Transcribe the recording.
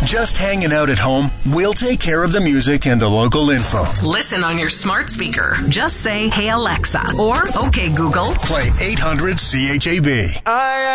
Just hanging out at home? We'll take care of the music and the local info. Listen on your smart speaker. Just say, "Hey Alexa," or "Okay Google." Play 800 CHAB.